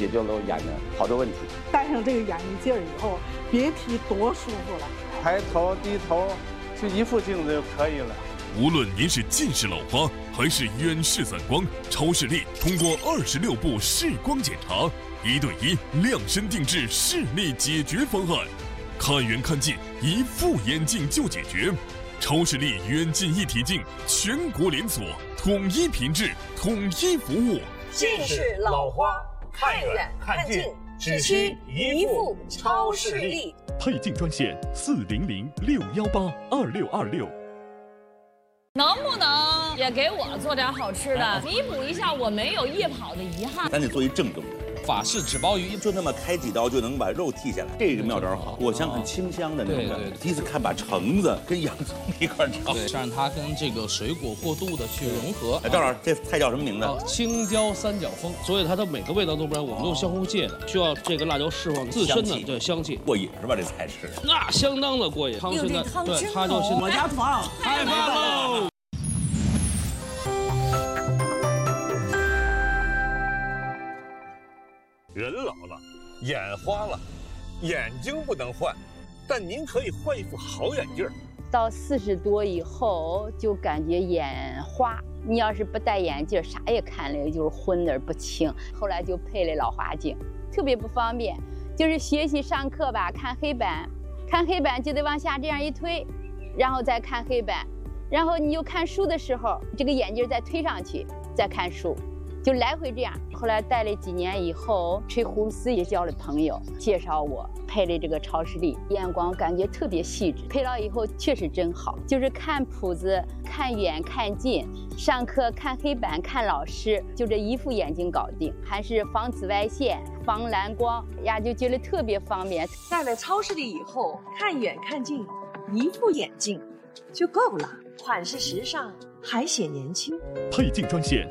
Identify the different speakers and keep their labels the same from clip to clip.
Speaker 1: 解决了眼的好多问题。
Speaker 2: 戴上这个眼镜以后，别提多舒服了。
Speaker 3: 抬头低头，就一副镜子就可以了。
Speaker 4: 无论您是近视老花还是远视散光，超视力通过26步视光检查，1对1量身定制视力解决方案，看远看近一副眼镜就解决。超视力远近一体镜全国连锁，统一品质，统一服务。
Speaker 5: 近视老花，看远看近，只需一副超视力。
Speaker 6: 配镜专线400-618-2626。
Speaker 7: 能不能也给我做点好吃的，弥补一下我没有夜跑的遗憾？
Speaker 8: 咱得做一正宗的。
Speaker 9: 法式纸包鱼，
Speaker 8: 就那么开几刀就能把肉剔下来，这个妙招好。果香很清香的那种。对，第一次看把橙子跟洋葱一块炒，
Speaker 9: 对，让它跟这个水果过度的去融合。
Speaker 8: 赵老师，这菜叫什么名字？
Speaker 10: 青椒三角风，所以它的每个味道都不一样。我们用香菇芥的，需要这个辣椒释放自身的香气，
Speaker 8: 过瘾是吧？这菜吃
Speaker 10: 那相当的过瘾。
Speaker 7: 汤现在
Speaker 10: 对，它就现在
Speaker 2: 我家房
Speaker 10: 开饭喽。
Speaker 11: 人老了，眼花了，眼睛不能换，但您可以换一副好眼镜。
Speaker 12: 到40多以后，就感觉眼花。你要是不戴眼镜，啥也看了就是昏而不清。后来就配了老花镜，特别不方便。就是学习上课吧，看黑板就得往下这样一推，然后再看黑板，然后你又看书的时候，这个眼镜再推上去，再看书。就来回这样，后来戴了几年以后，吹葫芦丝也交了朋友，介绍我配了这个超视力，眼光感觉特别细致。配了以后确实真好，就是看谱子、看远看近，上课看黑板、看老师，就这一副眼镜搞定，还是防紫外线、防蓝光呀，就觉得特别方便。
Speaker 5: 戴了超视力以后，看远看近，一副眼镜就够了，款式时尚，还显年轻。
Speaker 6: 配镜专线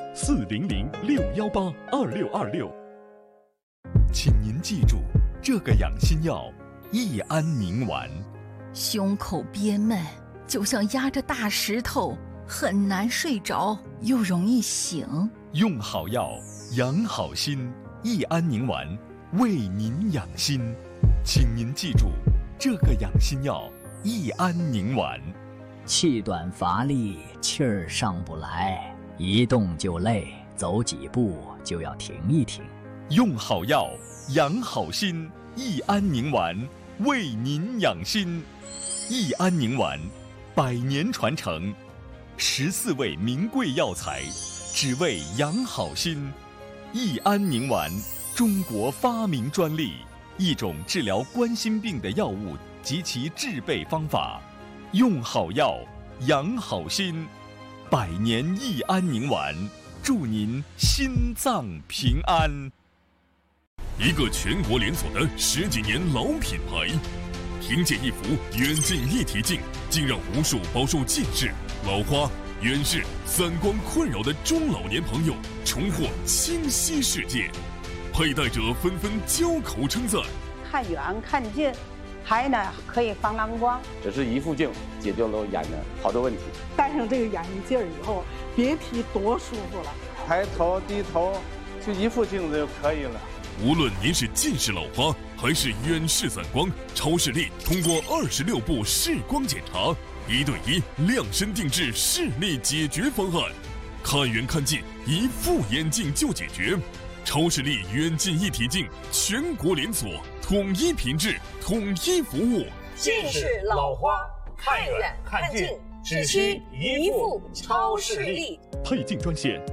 Speaker 6: 400-618-2626。
Speaker 13: 请您记住，这个养心药益安宁丸。
Speaker 14: 胸口憋闷，就像压着大石头，很难睡着，又容易醒。
Speaker 13: 用好药，养好心，益安宁丸为您养心。请您记住，这个养心药益安宁丸。
Speaker 15: 气短乏力，气儿上不来，一动就累，走几步就要停一停。
Speaker 13: 用好药，养好心，益安宁丸为您养心。益安宁丸100年传承，14味名贵药材，只为养好心。益安宁丸，中国发明专利，一种治疗冠心病的药物及其制备方法。用好药，养好心，100年益安宁丸，祝您心脏平安。
Speaker 4: 一个全国连锁的10几年老品牌，凭借一副远近一体镜，竟让无数饱受近视、老花、远视、散光困扰的中老年朋友重获清晰世界，佩戴者纷纷交口称赞。
Speaker 2: 看远看近，还呢可以防蓝光。
Speaker 1: 只是一副镜解决了眼的好多问题。
Speaker 2: 戴上这个眼镜以后，别提多舒服了。
Speaker 3: 抬头低头，就一副镜子就可以了。
Speaker 4: 无论您是近视老花还是远视散光，超视力通过26步视光检查，1对1量身定制视力解决方案，看远看近一副眼镜就解决。超视力远近一体镜全国连锁，统一品质，统一服务。
Speaker 5: 近视老花，看远看近，只需一副超视力。
Speaker 6: 配镜专线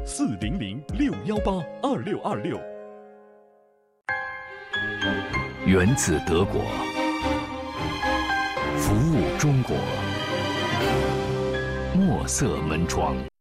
Speaker 6: 400-618-2626。
Speaker 13: 源自德国，服务中国，墨色门窗。